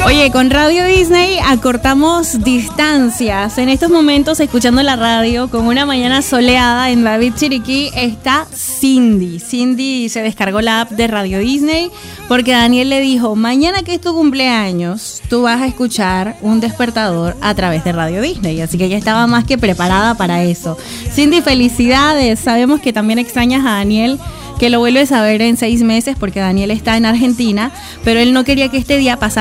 Oye, con Radio Disney acortamos distancias. En estos momentos, escuchando la radio con una mañana soleada en David Chiriquí, está Cindy. Cindy se descargó la app de Radio Disney porque Daniel le dijo, mañana que es tu cumpleaños, tú vas a escuchar un despertador a través de Radio Disney. Así que ella estaba más que preparada para eso. Cindy, felicidades. Sabemos que también extrañas a Daniel, que lo vuelves a ver en 6 meses porque Daniel está en Argentina, pero él no quería que este día pasara